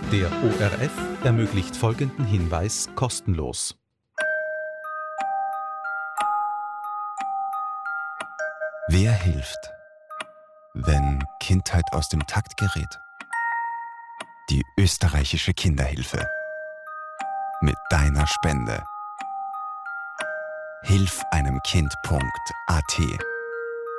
Der ORF ermöglicht folgenden Hinweis kostenlos. Wer hilft, wenn Kindheit aus dem Takt gerät? Die österreichische Kinderhilfe. Mit deiner Spende. Hilfeinemkind.at